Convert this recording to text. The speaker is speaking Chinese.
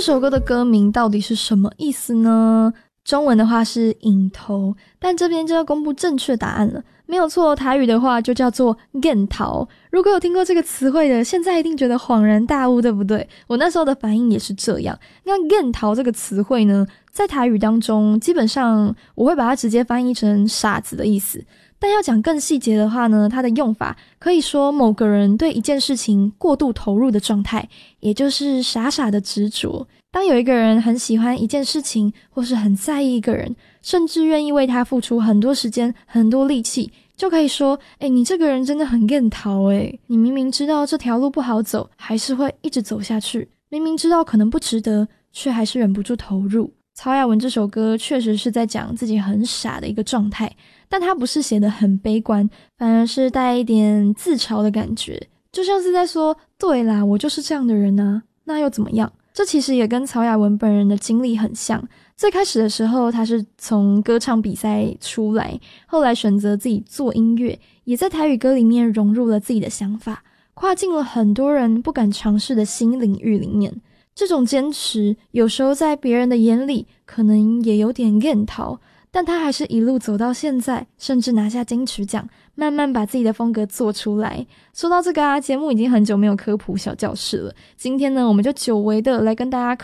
这首歌的歌名到底是什么意思呢？中文的话是引头，但这边就要公布正确答案了。没有错，台语的话就叫做 gen 桃。如果有听过这个词汇的，现在一定觉得恍然大悟，对不对？我那时候的反应也是这样。那 gen 桃这个词汇呢，在台语当中，基本上我会把它直接翻译成傻子的意思。但要讲更细节的话呢，它的用法可以说某个人对一件事情过度投入的状态，也就是傻傻的执着。当有一个人很喜欢一件事情，或是很在意一个人，甚至愿意为他付出很多时间、很多力气，就可以说，你这个人真的很愿逃你明明知道这条路不好走，还是会一直走下去，明明知道可能不值得，却还是忍不住投入。曹雅文这首歌确实是在讲自己很傻的一个状态，但他不是写得很悲观，反而是带一点自嘲的感觉，就像是在说，对啦，我就是这样的人啊，那又怎么样？这其实也跟曹雅文本人的经历很像，最开始的时候他是从歌唱比赛出来，后来选择自己做音乐，也在台语歌里面融入了自己的想法，跨进了很多人不敢尝试的新领域里面。这种坚持有时候在别人的眼里可能也有点厌逃，但他还是一路走到现在，甚至拿下金曲奖，慢慢把自己的风格做出来。说到这个节目已经很久没有科普小教室了，今天呢我们就久违的来跟大家